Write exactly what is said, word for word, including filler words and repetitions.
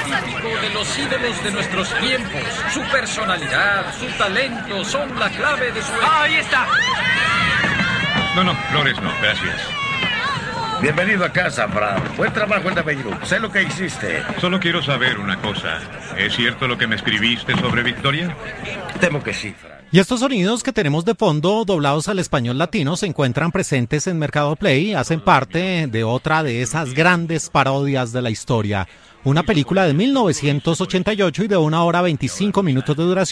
arquetípico de los ídolos de nuestros tiempos. Su personalidad, su talento son la clave de su... ¡Ah, ahí está! No, no, flores no, gracias. Bienvenido a casa, Fran. Buen trabajo en The Beirut. Sé lo que hiciste. Solo quiero saber una cosa. ¿Es cierto lo que me escribiste sobre Victoria? Temo que sí, Fran. Y estos sonidos que tenemos de fondo, doblados al español latino, se encuentran presentes en Mercado Play, hacen parte de otra de esas grandes parodias de la historia. Una película de mil novecientos ochenta y ocho y de una hora veinticinco minutos de duración.